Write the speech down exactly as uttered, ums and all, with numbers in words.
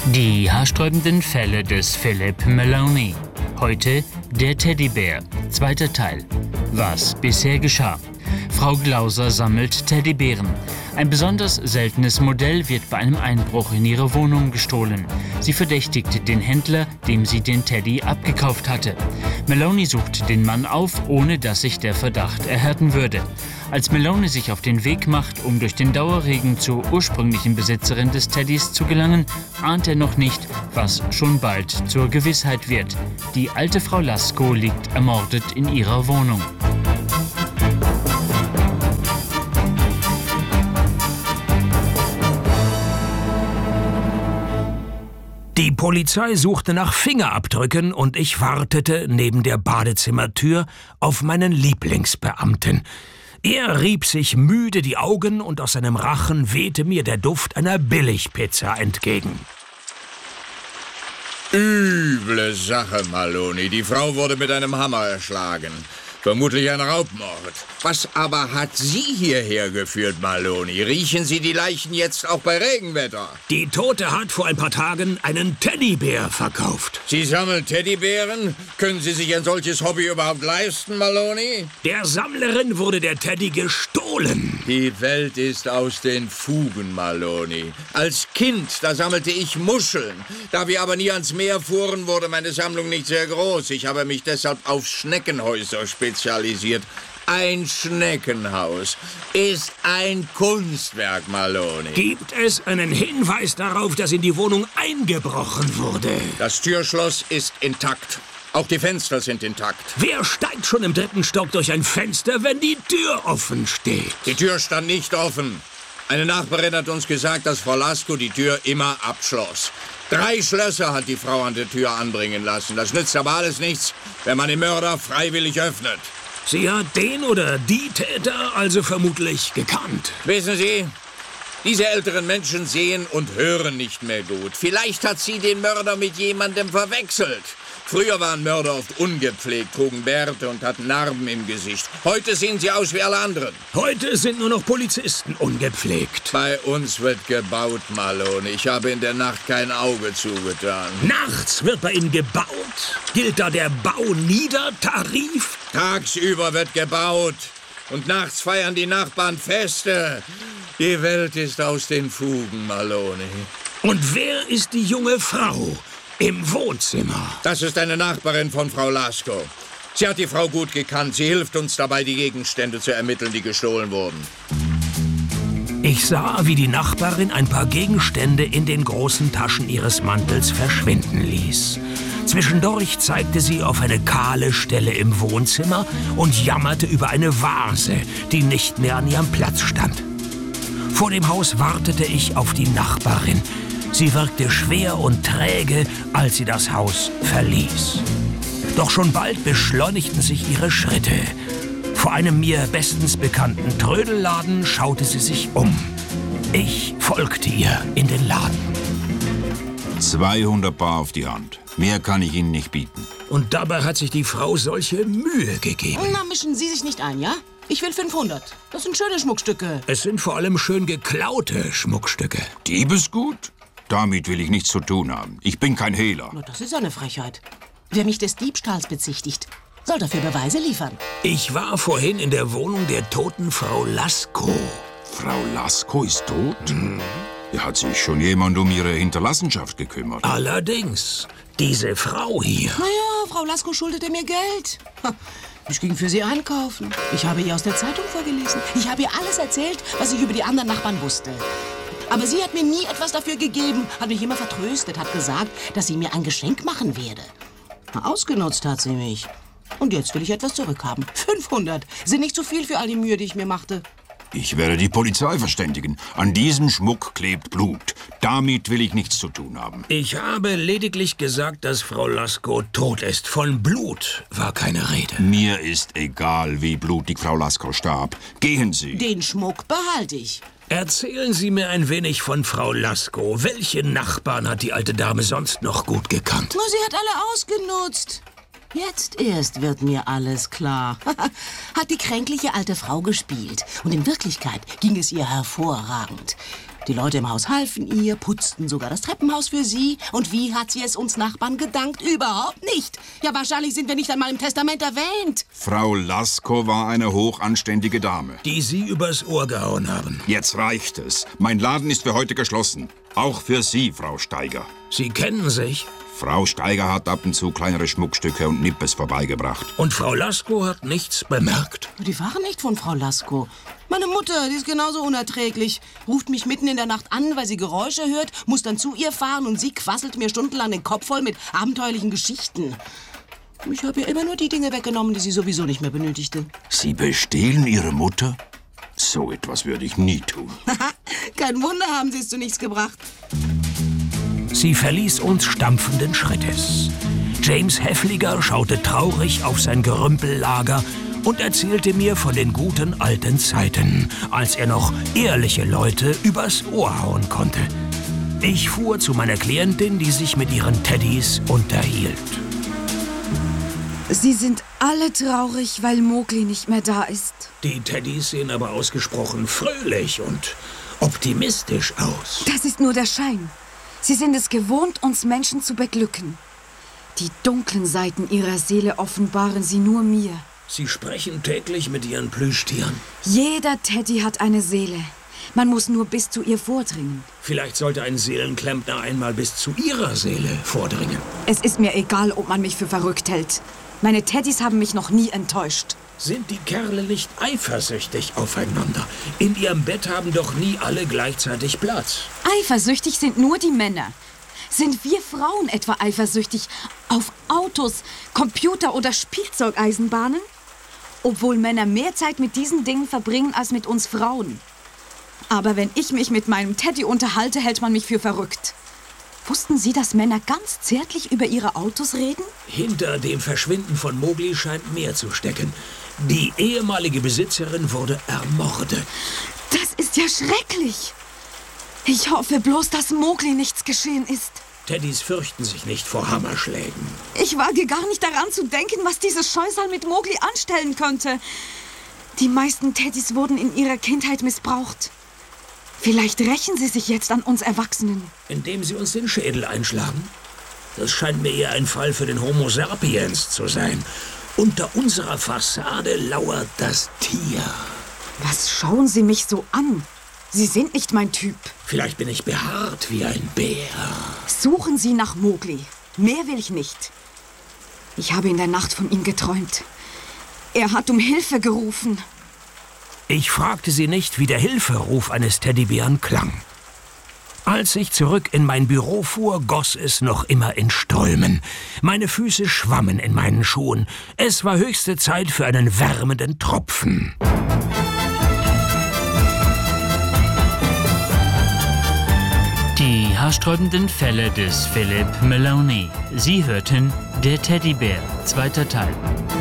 Die haarsträubenden Fälle des Philip Maloney. Heute der Teddybär. Zweiter Teil. Was bisher geschah. Frau Glauser sammelt Teddybären. Ein besonders seltenes Modell wird bei einem Einbruch in ihre Wohnung gestohlen. Sie verdächtigt den Händler, dem sie den Teddy abgekauft hatte. Maloney sucht den Mann auf, ohne dass sich der Verdacht erhärten würde. Als Maloney sich auf den Weg macht, um durch den Dauerregen zur ursprünglichen Besitzerin des Teddys zu gelangen, ahnt er noch nicht, was schon bald zur Gewissheit wird. Die alte Frau Lasko liegt ermordet in ihrer Wohnung. Die Polizei suchte nach Fingerabdrücken und ich wartete neben der Badezimmertür auf meinen Lieblingsbeamten. Er rieb sich müde die Augen und aus seinem Rachen wehte mir der Duft einer Billigpizza entgegen. Üble Sache, Maloney. Die Frau wurde mit einem Hammer erschlagen. Vermutlich ein Raubmord. Was aber hat Sie hierher geführt, Maloney? Riechen Sie die Leichen jetzt auch bei Regenwetter? Die Tote hat vor ein paar Tagen einen Teddybär verkauft. Sie sammeln Teddybären? Können Sie sich ein solches Hobby überhaupt leisten, Maloney? Der Sammlerin wurde der Teddy gestohlen. Die Welt ist aus den Fugen, Maloney. Als Kind, da sammelte ich Muscheln. Da wir aber nie ans Meer fuhren, wurde meine Sammlung nicht sehr groß. Ich habe mich deshalb auf Schneckenhäuser spezialisiert. Ein Schneckenhaus ist ein Kunstwerk, Maloney. Gibt es einen Hinweis darauf, dass in die Wohnung eingebrochen wurde? Das Türschloss ist intakt. Auch die Fenster sind intakt. Wer steigt schon im dritten Stock durch ein Fenster, wenn die Tür offen steht? Die Tür stand nicht offen. Eine Nachbarin hat uns gesagt, dass Frau Lasko die Tür immer abschloss. Drei Schlösser hat die Frau an der Tür anbringen lassen. Das nützt aber alles nichts, wenn man den Mörder freiwillig öffnet. Sie hat den oder die Täter also vermutlich gekannt. Wissen Sie, diese älteren Menschen sehen und hören nicht mehr gut. Vielleicht hat sie den Mörder mit jemandem verwechselt. Früher waren Mörder oft ungepflegt, trugen Bärte und hatten Narben im Gesicht. Heute sehen sie aus wie alle anderen. Heute sind nur noch Polizisten ungepflegt. Bei uns wird gebaut, Maloney. Ich habe in der Nacht kein Auge zugetan. Nachts wird bei Ihnen gebaut? Gilt da der Bau-Nieder-Tarif? Tagsüber wird gebaut. Und nachts feiern die Nachbarn Feste. Die Welt ist aus den Fugen, Maloney. Und wer ist die junge Frau im Wohnzimmer? Das ist eine Nachbarin von Frau Lasko. Sie hat die Frau gut gekannt. Sie hilft uns dabei, die Gegenstände zu ermitteln, die gestohlen wurden. Ich sah, wie die Nachbarin ein paar Gegenstände in den großen Taschen ihres Mantels verschwinden ließ. Zwischendurch zeigte sie auf eine kahle Stelle im Wohnzimmer und jammerte über eine Vase, die nicht mehr an ihrem Platz stand. Vor dem Haus wartete ich auf die Nachbarin. Sie wirkte schwer und träge, als sie das Haus verließ. Doch schon bald beschleunigten sich ihre Schritte. Vor einem mir bestens bekannten Trödelladen schaute sie sich um. Ich folgte ihr in den Laden. zweihundert Bar auf die Hand. Mehr kann ich Ihnen nicht bieten. Und dabei hat sich die Frau solche Mühe gegeben. Na, mischen Sie sich nicht ein, ja? Ich will fünfhundert. Das sind schöne Schmuckstücke. Es sind vor allem schön geklaute Schmuckstücke. Diebesgut? Damit will ich nichts zu tun haben. Ich bin kein Hehler. Na, das ist eine Frechheit. Wer mich des Diebstahls bezichtigt, soll dafür Beweise liefern. Ich war vorhin in der Wohnung der toten Frau Lasko. Frau Lasko ist tot? Mhm. Ja, hat sich schon jemand um ihre Hinterlassenschaft gekümmert? Allerdings. Diese Frau hier. Naja, Frau Lasko schuldete mir Geld. Ich ging für sie einkaufen. Ich habe ihr aus der Zeitung vorgelesen. Ich habe ihr alles erzählt, was ich über die anderen Nachbarn wusste. Aber sie hat mir nie etwas dafür gegeben, hat mich immer vertröstet, hat gesagt, dass sie mir ein Geschenk machen werde. Ausgenutzt hat sie mich. Und jetzt will ich etwas zurückhaben. fünfhundert sind nicht zu viel für all die Mühe, die ich mir machte. Ich werde die Polizei verständigen. An diesem Schmuck klebt Blut. Damit will ich nichts zu tun haben. Ich habe lediglich gesagt, dass Frau Lasko tot ist. Von Blut war keine Rede. Mir ist egal, wie blutig Frau Lasko starb. Gehen Sie. Den Schmuck behalte ich. Erzählen Sie mir ein wenig von Frau Lasko. Welche Nachbarn hat die alte Dame sonst noch gut gekannt? Nur sie hat alle ausgenutzt. Jetzt erst wird mir alles klar. Hat die kränkliche alte Frau gespielt. Und in Wirklichkeit ging es ihr hervorragend. Die Leute im Haus halfen ihr, putzten sogar das Treppenhaus für sie. Und wie hat sie es uns Nachbarn gedankt? Überhaupt nicht. Ja, wahrscheinlich sind wir nicht einmal im Testament erwähnt. Frau Lasko war eine hochanständige Dame. Die Sie übers Ohr gehauen haben. Jetzt reicht es. Mein Laden ist für heute geschlossen. Auch für Sie, Frau Steiger. Sie kennen sich. Frau Steiger hat ab und zu kleinere Schmuckstücke und Nippes vorbeigebracht. Und Frau Lasko hat nichts bemerkt. Die waren nicht von Frau Lasko. Meine Mutter, die ist genauso unerträglich. Ruft mich mitten in der Nacht an, weil sie Geräusche hört, muss dann zu ihr fahren und sie quasselt mir stundenlang den Kopf voll mit abenteuerlichen Geschichten. Ich habe ihr immer nur die Dinge weggenommen, die sie sowieso nicht mehr benötigte. Sie bestehlen Ihre Mutter? So etwas würde ich nie tun. Kein Wunder, haben sie es zu nichts gebracht. Sie verließ uns stampfenden Schrittes. James Häfliger schaute traurig auf sein Gerümpellager und erzählte mir von den guten alten Zeiten, als er noch ehrliche Leute übers Ohr hauen konnte. Ich fuhr zu meiner Klientin, die sich mit ihren Teddys unterhielt. Sie sind alle traurig, weil Mowgli nicht mehr da ist. Die Teddys sehen aber ausgesprochen fröhlich und optimistisch aus. Das ist nur der Schein. Sie sind es gewohnt, uns Menschen zu beglücken. Die dunklen Seiten ihrer Seele offenbaren sie nur mir. Sie sprechen täglich mit ihren Plüschtieren. Jeder Teddy hat eine Seele. Man muss nur bis zu ihr vordringen. Vielleicht sollte ein Seelenklempner einmal bis zu ihrer Seele vordringen. Es ist mir egal, ob man mich für verrückt hält. Meine Teddys haben mich noch nie enttäuscht. Sind die Kerle nicht eifersüchtig aufeinander? In ihrem Bett haben doch nie alle gleichzeitig Platz. Eifersüchtig sind nur die Männer. Sind wir Frauen etwa eifersüchtig auf Autos, Computer oder Spielzeugeisenbahnen? Obwohl Männer mehr Zeit mit diesen Dingen verbringen als mit uns Frauen. Aber wenn ich mich mit meinem Teddy unterhalte, hält man mich für verrückt. Wussten Sie, dass Männer ganz zärtlich über ihre Autos reden? Hinter dem Verschwinden von Mowgli scheint mehr zu stecken. Die ehemalige Besitzerin wurde ermordet. Das ist ja schrecklich. Ich hoffe bloß, dass Mowgli nichts geschehen ist. Teddys fürchten sich nicht vor Hammerschlägen. Ich wage gar nicht daran zu denken, was dieses Scheusal mit Mowgli anstellen könnte. Die meisten Teddys wurden in ihrer Kindheit missbraucht. Vielleicht rächen sie sich jetzt an uns Erwachsenen. Indem sie uns den Schädel einschlagen? Das scheint mir eher ein Fall für den Homo sapiens zu sein. Unter unserer Fassade lauert das Tier. Was schauen Sie mich so an? Sie sind nicht mein Typ. Vielleicht bin ich behaart wie ein Bär. Suchen Sie nach Mowgli. Mehr will ich nicht. Ich habe in der Nacht von ihm geträumt. Er hat um Hilfe gerufen. Ich fragte sie nicht, wie der Hilferuf eines Teddybären klang. Als ich zurück in mein Büro fuhr, goss es noch immer in Strömen. Meine Füße schwammen in meinen Schuhen. Es war höchste Zeit für einen wärmenden Tropfen. Die haarsträubenden Fälle des Philip Maloney. Sie hörten Der Teddybär, zweiter Teil.